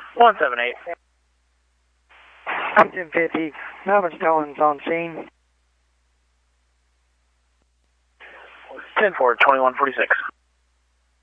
178. 1050. Melbourne Stolen's on scene. 10-4, 2146.